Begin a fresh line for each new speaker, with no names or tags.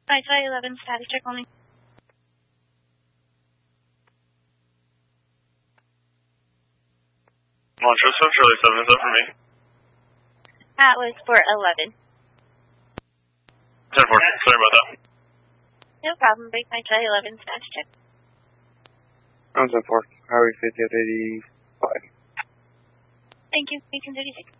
Hi, Charlie 11, status check only.
Montrose, Charlie 7, is that for me?
That was for 11.
10-4, sorry about that.
No problem, break my Charlie 11, status check.
I'm 10-4, Highway 50 at 85.
Thank you, 1836.